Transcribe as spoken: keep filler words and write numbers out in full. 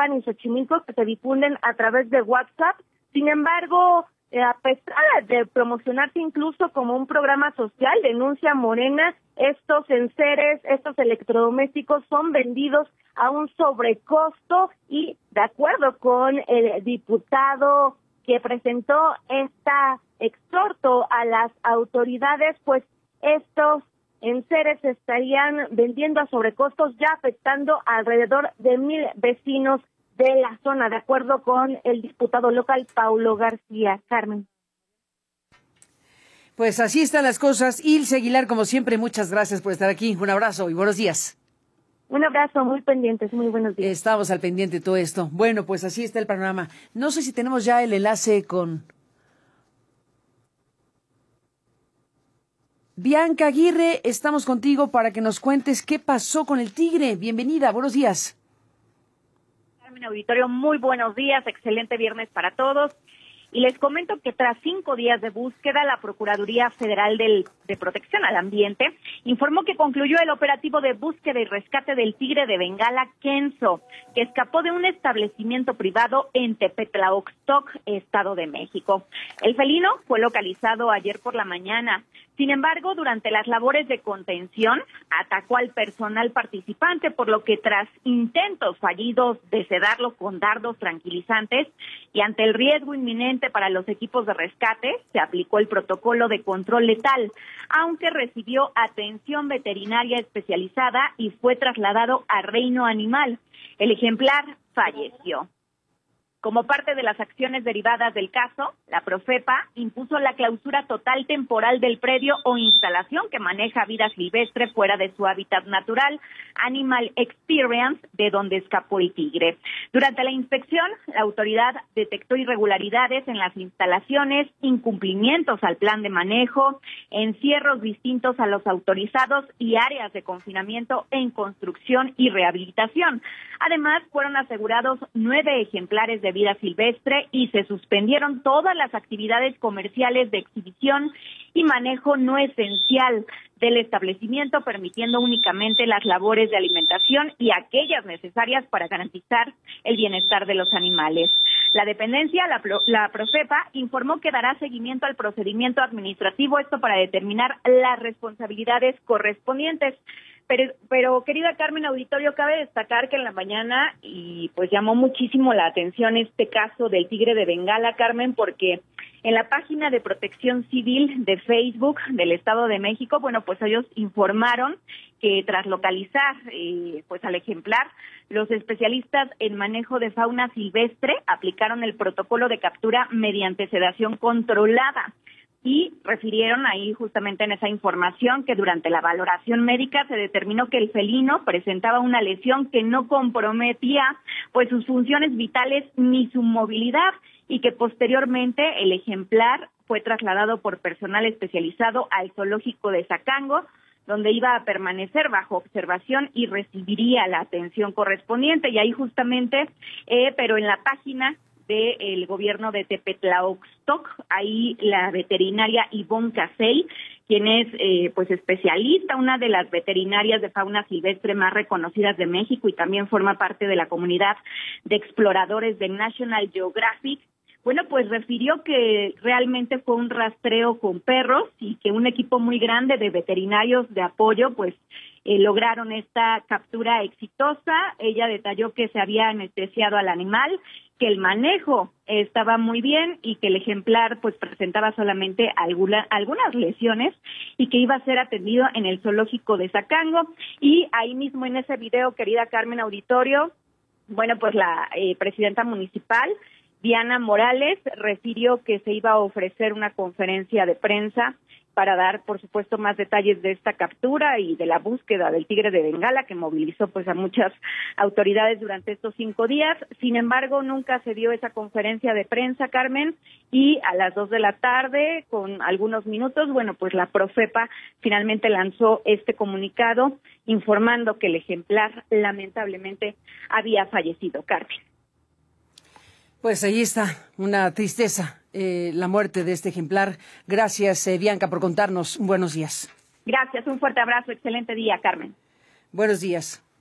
Tlalpan y Xochimilco que se difunden a través de WhatsApp. Sin embargo, eh, a pesar de promocionarse incluso como un programa social, denuncia Morena, estos enseres, estos electrodomésticos son vendidos a un sobrecosto y de acuerdo con el diputado que presentó esta exhorto a las autoridades, pues estos enseres se estarían vendiendo a sobrecostos, ya afectando a alrededor de mil vecinos de la zona, de acuerdo con el diputado local Paulo García. Carmen. Pues así están las cosas. Ilse Aguilar, como siempre, muchas gracias por estar aquí. Un abrazo y buenos días. Un abrazo, muy pendientes, muy buenos días. Estamos al pendiente de todo esto. Bueno, pues así está el panorama. No sé si tenemos ya el enlace con Bianca Aguirre. Estamos contigo para que nos cuentes qué pasó con el tigre. Bienvenida, buenos días. Carmen Auditorio, muy buenos días, excelente viernes para todos. Y les comento que tras cinco días de búsqueda, la Procuraduría Federal del, de Protección al Ambiente informó que concluyó el operativo de búsqueda y rescate del tigre de Bengala, Kenzo, que escapó de un establecimiento privado en Tepetlaoxtoc, Estado de México. El felino fue localizado ayer por la mañana. Sin embargo, durante las labores de contención, atacó al personal participante, por lo que tras intentos fallidos de sedarlo con dardos tranquilizantes y ante el riesgo inminente para los equipos de rescate, se aplicó el protocolo de control letal, aunque recibió atención veterinaria especializada y fue trasladado a Reino Animal. El ejemplar falleció. Como parte de las acciones derivadas del caso, la Profepa impuso la clausura total temporal del predio o instalación que maneja vida silvestre fuera de su hábitat natural, Animal Experience, de donde escapó el tigre. Durante la inspección, la autoridad detectó irregularidades en las instalaciones, incumplimientos al plan de manejo, encierros distintos a los autorizados y áreas de confinamiento en construcción y rehabilitación. Además, fueron asegurados nueve ejemplares de vida silvestre y se suspendieron todas las actividades comerciales de exhibición y manejo no esencial del establecimiento, permitiendo únicamente las labores de alimentación y aquellas necesarias para garantizar el bienestar de los animales. La dependencia, la, la Profepa, informó que dará seguimiento al procedimiento administrativo, esto para determinar las responsabilidades correspondientes. Pero, pero, querida Carmen Auditorio, cabe destacar que en la mañana, y pues llamó muchísimo la atención este caso del tigre de Bengala, Carmen, porque en la página de Protección Civil de Facebook del Estado de México, bueno, pues ellos informaron que tras localizar eh, pues al ejemplar, los especialistas en manejo de fauna silvestre aplicaron el protocolo de captura mediante sedación controlada. Y refirieron ahí justamente en esa información que durante la valoración médica se determinó que el felino presentaba una lesión que no comprometía pues sus funciones vitales ni su movilidad y que posteriormente el ejemplar fue trasladado por personal especializado al zoológico de Zacango, donde iba a permanecer bajo observación y recibiría la atención correspondiente. Y ahí justamente, eh, pero en la página del gobierno de Tepetlaoxtoc, ahí la veterinaria Ivonne Casey, quien es eh, pues especialista, una de las veterinarias de fauna silvestre más reconocidas de México y también forma parte de la comunidad de exploradores de National Geographic. Bueno, pues refirió que realmente fue un rastreo con perros y que un equipo muy grande de veterinarios de apoyo pues eh, lograron esta captura exitosa. Ella detalló que se había anestesiado al animal, que el manejo estaba muy bien y que el ejemplar pues presentaba solamente alguna, algunas lesiones y que iba a ser atendido en el zoológico de Zacango. Y ahí mismo en ese video, querida Carmen Auditorio, bueno, pues la eh, presidenta municipal, Diana Morales, refirió que se iba a ofrecer una conferencia de prensa para dar, por supuesto, más detalles de esta captura y de la búsqueda del tigre de Bengala, que movilizó pues a muchas autoridades durante estos cinco días. Sin embargo, nunca se dio esa conferencia de prensa, Carmen, y a las dos de la tarde, con algunos minutos, bueno, pues la Profepa finalmente lanzó este comunicado informando que el ejemplar lamentablemente había fallecido, Carmen. Pues ahí está, una tristeza, eh, la muerte de este ejemplar. Gracias, eh, Bianca, por contarnos. Buenos días. Gracias, un fuerte abrazo, excelente día, Carmen. Buenos días.